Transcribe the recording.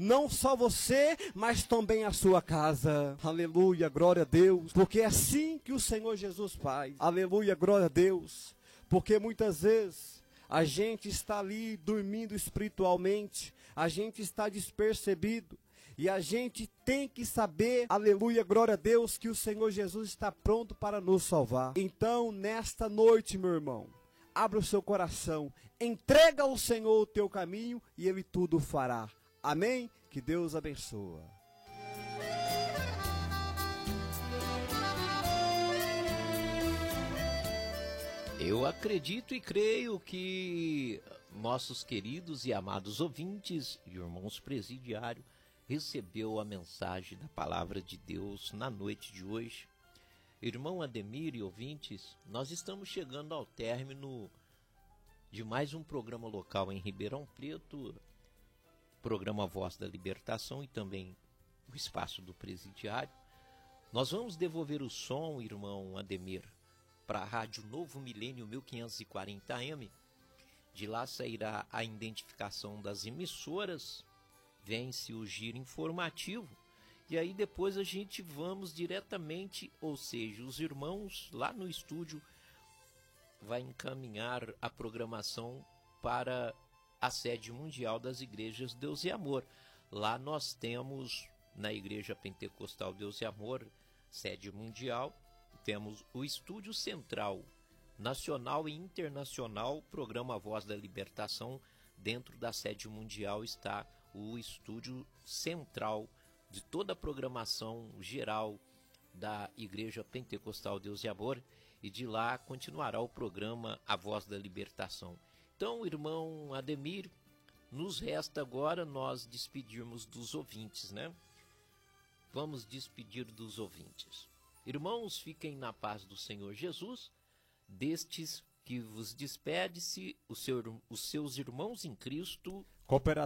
Não só você, mas também a sua casa. Aleluia, glória a Deus. Porque é assim que o Senhor Jesus faz. Aleluia, glória a Deus. Porque muitas vezes a gente está ali dormindo espiritualmente, a gente está despercebido. E a gente tem que saber, aleluia, glória a Deus, que o Senhor Jesus está pronto para nos salvar. Então, nesta noite, meu irmão, abra o seu coração, entrega ao Senhor o teu caminho e Ele tudo fará. Amém? Que Deus abençoe. Eu acredito e creio que nossos queridos e amados ouvintes e irmãos presidiários recebeu a mensagem da palavra de Deus na noite de hoje. Irmão Ademir e ouvintes, nós estamos chegando ao término de mais um programa local em Ribeirão Preto, programa Voz da Libertação e também o Espaço do Presidiário. Nós vamos devolver o som, irmão Ademir, para a Rádio Novo Milênio 1540 AM. De lá sairá a identificação das emissoras, vence o giro informativo, e aí depois a gente vamos diretamente, ou seja, os irmãos lá no estúdio vai encaminhar a programação para a sede mundial das igrejas Deus e Amor. Lá nós temos, na Igreja Pentecostal Deus e Amor, sede mundial, temos o Estúdio Central, nacional e internacional, programa Voz da Libertação. Dentro da sede mundial está o Estúdio Central de toda a programação geral da Igreja Pentecostal Deus e Amor, e de lá continuará o programa A Voz da Libertação. Então, irmão Ademir, nos resta agora nós despedirmos dos ouvintes, né? Vamos despedir dos ouvintes. Irmãos, fiquem na paz do Senhor Jesus. Destes que vos despede-se os seus irmãos em Cristo,